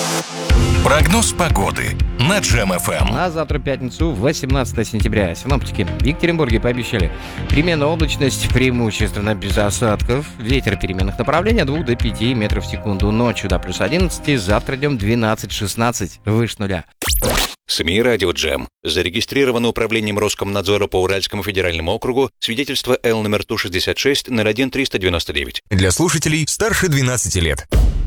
Прогноз погоды на Джем ФМ. На завтра, пятницу, 18 сентября, синоптики в Екатеринбурге пообещали переменную облачность, преимущественно без осадков. Ветер переменных направлений от 2 до 5 метров в секунду. Ночью до плюс 11, завтра днем 12-16, выше нуля. СМИ «Радио Джем». Зарегистрировано управлением Роскомнадзора по Уральскому федеральному округу свидетельство Л номер Ту-66 01-399. Для слушателей старше 12 лет.